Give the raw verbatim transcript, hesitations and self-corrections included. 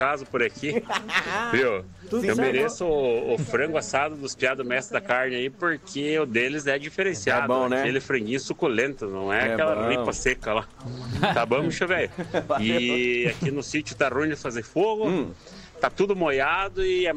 caso por aqui, viu? Eu mereço o, o frango assado dos piados mestre da carne aí, porque o deles é diferenciado. É bom, né? Aquele franguinho suculento, não é, É aquela bom. ripa seca lá. Tá bom, bicho, velho? E aqui no sítio tá ruim de fazer fogo, Hum. tá tudo molhado e é